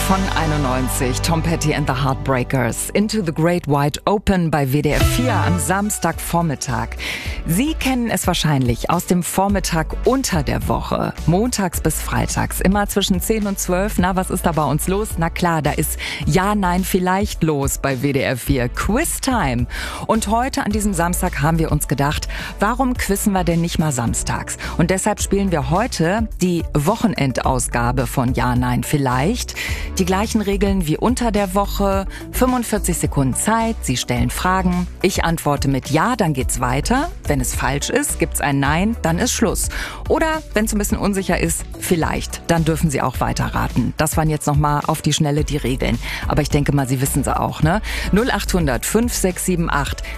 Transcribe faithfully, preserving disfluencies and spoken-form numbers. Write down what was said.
von einundneunzig, Tom Petty and the Heartbreakers, Into the Great Wide Open bei W D R vier am Samstagvormittag. Sie kennen es wahrscheinlich aus dem Vormittag unter der Woche, montags bis freitags, immer zwischen zehn und zwölf. Na, was ist da bei uns los? Na klar, da ist Ja, Nein, Vielleicht los bei W D R vier. Quiz Time. Und heute an diesem Samstag haben wir uns gedacht, warum quizzen wir denn nicht mal samstags? Und deshalb spielen wir heute die Wochenendausgabe von Ja, Nein, Vielleicht. Die gleichen Regeln wie unter der Woche. fünfundvierzig Sekunden Zeit. Sie stellen Fragen. Ich antworte mit Ja, dann geht's weiter. Wenn es falsch ist, gibt's ein Nein, dann ist Schluss. Oder wenn es ein bisschen unsicher ist, vielleicht. Dann dürfen Sie auch weiterraten. Das waren jetzt nochmal auf die Schnelle die Regeln. Aber ich denke mal, Sie wissen sie auch, ne? null acht hundert fünf sechs sieben acht